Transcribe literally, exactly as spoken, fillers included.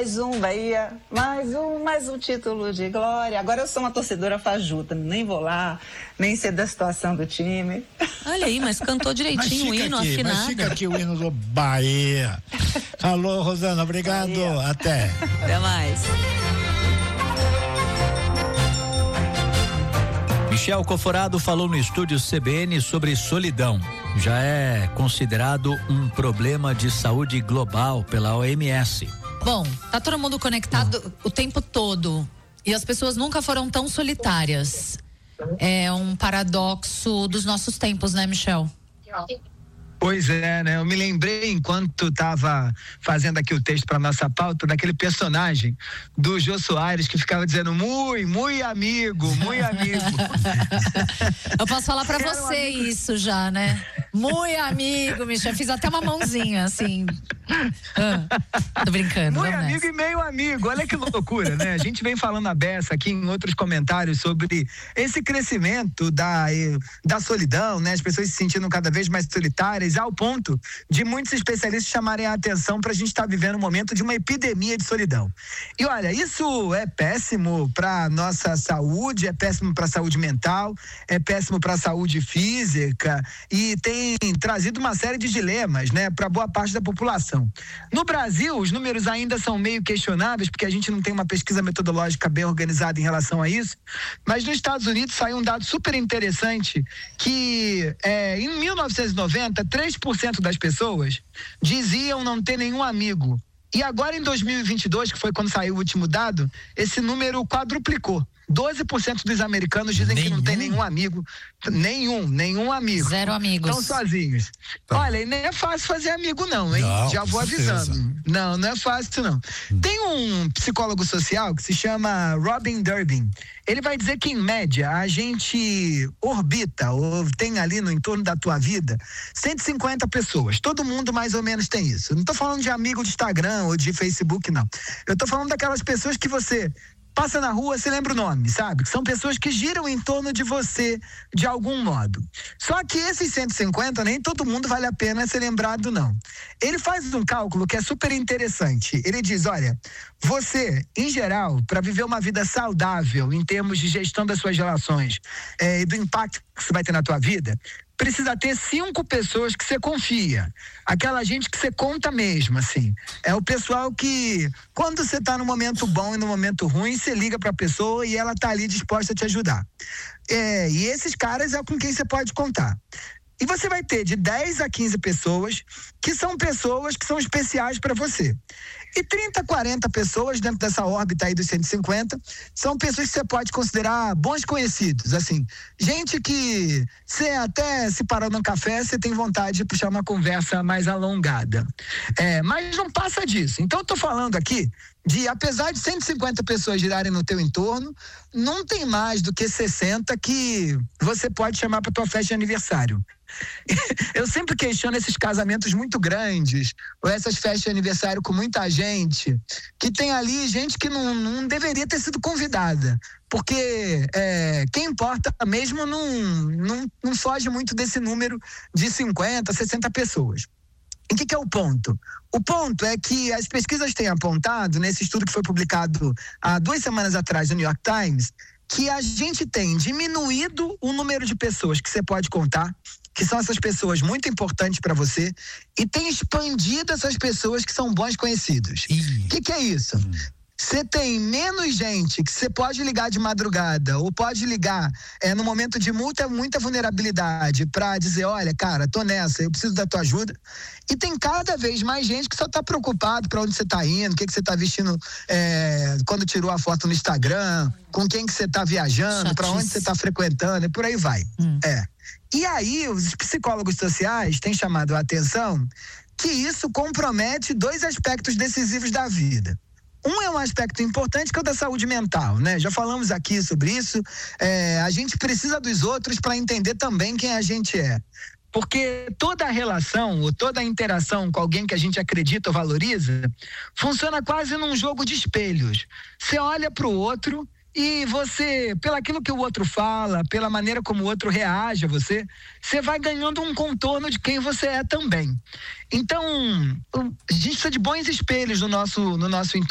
Mais um Bahia, mais um, mais um título de glória. Agora eu sou uma torcedora fajuta, nem vou lá, nem sei da situação do time. Olha aí, mas cantou direitinho o hino, aqui, afinado. Mas fica aqui o hino do Bahia. Falou, Rosana, obrigado, Bahia. Até. Até mais. Michel Coforado falou no estúdio C B N sobre solidão. Já é considerado um problema de saúde global pela O M S. Bom, tá todo mundo conectado o tempo todo e as pessoas nunca foram tão solitárias. É um paradoxo dos nossos tempos, né, Michel? Pois é, né? Eu me lembrei, enquanto estava fazendo aqui o texto para nossa pauta, daquele personagem do Jô Soares que ficava dizendo mui, mui amigo, mui amigo. Eu posso falar para você um isso já, né? Mui amigo, Michel. Fiz até uma mãozinha, assim. Ah, tô brincando. Mui amigo e meio amigo. Olha que loucura, né? A gente vem falando a beça aqui em outros comentários sobre esse crescimento da, da solidão, né? As pessoas se sentindo cada vez mais solitárias, ao ponto de muitos especialistas chamarem a atenção para a gente estar tá vivendo um momento de uma epidemia de solidão. E olha, isso é péssimo para nossa saúde, é péssimo para a saúde mental, é péssimo para a saúde física e tem trazido uma série de dilemas, né, para boa parte da população. No Brasil, os números ainda são meio questionáveis, porque a gente não tem uma pesquisa metodológica bem organizada em relação a isso, mas nos Estados Unidos saiu um dado super interessante que é, em mil novecentos e noventa, três por cento das pessoas diziam não ter nenhum amigo. E agora em dois mil e vinte e dois, que foi quando saiu o último dado, esse número quadruplicou. doze por cento dos americanos dizem nenhum? que não tem nenhum amigo. Nenhum, nenhum amigo. Zero amigos. Estão sozinhos. Tá. Olha, e não é fácil fazer amigo não, hein? Não, já vou avisando. Não, não é fácil não. Hum. Tem um psicólogo social que se chama Robin Durbin. Ele vai dizer que, em média, a gente orbita, ou tem ali no entorno da tua vida, cento e cinquenta pessoas. Todo mundo mais ou menos tem isso. Não tô falando de amigo de Instagram ou de Facebook, não. Eu tô falando daquelas pessoas que você passa na rua, você lembra o nome, sabe? São pessoas que giram em torno de você de algum modo. Só que esses cento e cinquenta, nem todo mundo vale a pena ser lembrado, não. Ele faz um cálculo que é super interessante. Ele diz, olha, você, em geral, para viver uma vida saudável em termos de gestão das suas relações é, e do impacto que você vai ter na tua vida, precisa ter cinco pessoas que você confia. Aquela gente que você conta mesmo, assim. É o pessoal que, quando você tá no momento bom e no momento ruim, você liga pra pessoa e ela tá ali disposta a te ajudar. É, e esses caras é com quem você pode contar. E você vai ter de dez a quinze pessoas que são pessoas que são especiais para você. E trinta, quarenta pessoas dentro dessa órbita aí dos cento e cinquenta são pessoas que você pode considerar bons conhecidos, assim. Gente que você até se parar num café, você tem vontade de puxar uma conversa mais alongada. É, mas não passa disso. Então eu tô falando aqui de, apesar de cento e cinquenta pessoas girarem no teu entorno, não tem mais do que sessenta que você pode chamar para tua festa de aniversário. Eu sempre questiono esses casamentos muito grandes, ou essas festas de aniversário com muita gente, que tem ali gente que não, não deveria ter sido convidada, porque é, quem importa mesmo não, não, não foge muito desse número de cinquenta, sessenta pessoas. E o que, que é o ponto? O ponto é que as pesquisas têm apontado, nesse estudo que foi publicado há duas semanas atrás no New York Times, que a gente tem diminuído o número de pessoas que você pode contar, que são essas pessoas muito importantes para você, e tem expandido essas pessoas que são bons conhecidos. O que, que é isso? Hum. Você tem menos gente que você pode ligar de madrugada ou pode ligar é, no momento de muita, muita vulnerabilidade para dizer, olha, cara, tô nessa, eu preciso da tua ajuda. E tem cada vez mais gente que só tá preocupado para onde você tá indo, o que que você tá vestindo é, quando tirou a foto no Instagram, com quem que você tá viajando, para onde você tá frequentando e por aí vai. Hum. É. E aí os psicólogos sociais têm chamado a atenção que isso compromete dois aspectos decisivos da vida. Um é um aspecto importante que é o da saúde mental, né? Já falamos aqui sobre isso. É, a gente precisa dos outros para entender também quem a gente é. Porque toda a relação ou toda a interação com alguém que a gente acredita ou valoriza funciona quase num jogo de espelhos. Você olha para o outro e você, pelaquilo que o outro fala, pela maneira como o outro reage a você, você vai ganhando um contorno de quem você é também. Então, a gente precisa de bons espelhos no nosso, no nosso entorno.